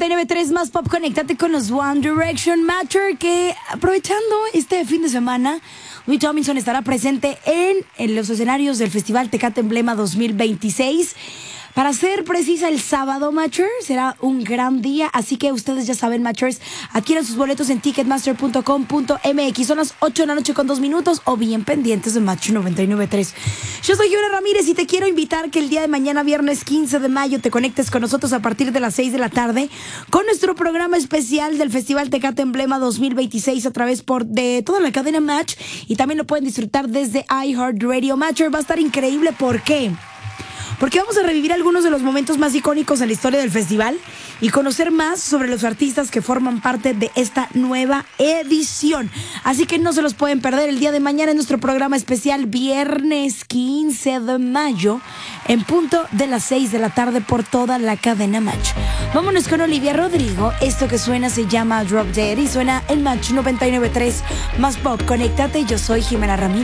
99.3 Más Pop, conéctate con los One Direction Matcher, que aprovechando este fin de semana, Louis Tomlinson estará presente en los escenarios del Festival Tecate Emblema 2026. Para ser precisa, el sábado, Matcher, será un gran día, así que ustedes ya saben, Matchers, adquieran sus boletos en ticketmaster.com.mx. Son las 8 de la noche con 2 minutos, o bien pendientes de Match 99.3. Yo soy Jimena Ramírez y te quiero invitar que el día de mañana, viernes 15 de mayo, te conectes con nosotros a partir de las 6 de la tarde con nuestro programa especial del Festival Tecate Emblema 2026 a través de toda la cadena Match, y también lo pueden disfrutar desde iHeartRadio. Matcher, va a estar increíble. ¿Por qué? Porque vamos a revivir algunos de los momentos más icónicos en la historia del festival y conocer más sobre los artistas que forman parte de esta nueva edición. Así que no se los pueden perder el día de mañana en nuestro programa especial, viernes 15 de mayo, en punto de las 6 de la tarde por toda la cadena Match. Vámonos con Olivia Rodrigo. Esto que suena se llama Drop Dead y suena en Match 99.3 Más Pop. Conéctate, yo soy Jimena Ramírez.